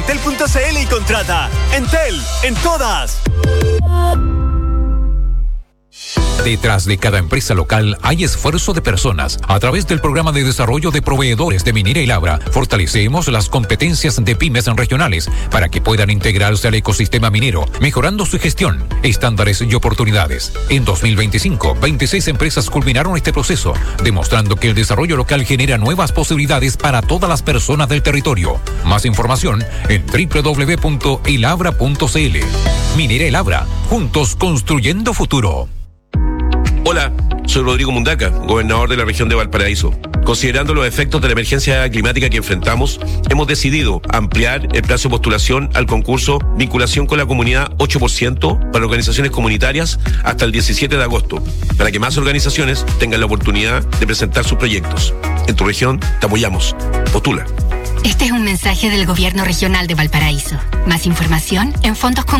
entel.cl y contrata. Entel, en todas. Detrás de cada empresa local hay esfuerzo de personas. A través del programa de desarrollo de proveedores de Minera y Labra, fortalecemos las competencias de pymes regionales para que puedan integrarse al ecosistema minero, mejorando su gestión, estándares y oportunidades. En 2025, 26 empresas culminaron este proceso, demostrando que el desarrollo local genera nuevas posibilidades para todas las personas del territorio. Más información en www.elabra.cl. Minera y Labra, juntos construyendo futuro. Hola, soy Rodrigo Mundaca, gobernador de la región de Valparaíso. Considerando los efectos de la emergencia climática que enfrentamos, hemos decidido ampliar el plazo de postulación al concurso Vinculación con la Comunidad 8% para organizaciones comunitarias hasta el 17 de agosto, para que más organizaciones tengan la oportunidad de presentar sus proyectos. En tu región te apoyamos. Postula. Este es un mensaje del Gobierno Regional de Valparaíso. Más información en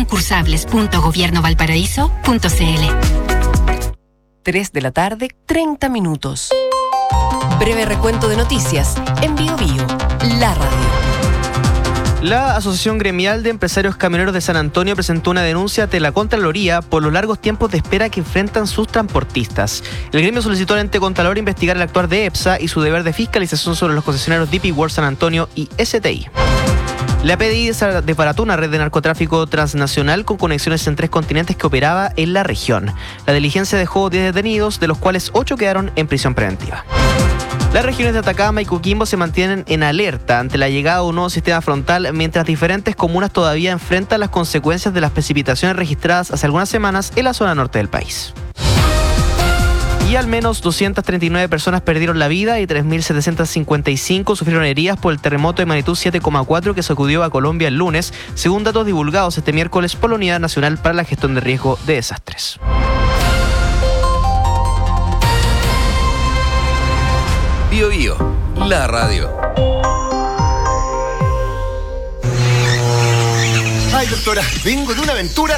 fondosconcursables.gobiernovalparaíso.cl. 3 de la tarde, 30 minutos. Breve recuento de noticias en BioBio, la radio. La Asociación Gremial de Empresarios Camioneros de San Antonio presentó una denuncia ante la Contraloría por los largos tiempos de espera que enfrentan sus transportistas. El gremio solicitó al ente Contralor investigar el actuar de EPSA y su deber de fiscalización sobre los concesionarios DP World San Antonio y STI. La PDI desbarató una red de narcotráfico transnacional con conexiones en 3 continentes que operaba en la región. La diligencia dejó 10 detenidos, de los cuales 8 quedaron en prisión preventiva. Las regiones de Atacama y Coquimbo se mantienen en alerta ante la llegada de un nuevo sistema frontal, mientras diferentes comunas todavía enfrentan las consecuencias de las precipitaciones registradas hace algunas semanas en la zona norte del país. Y al menos 239 personas perdieron la vida y 3.755 sufrieron heridas por el terremoto de magnitud 7,4 que sacudió a Colombia el lunes, según datos divulgados este miércoles por la Unidad Nacional para la Gestión de Riesgo de Desastres. BioBio, la radio. Ay, doctora, vengo de una aventura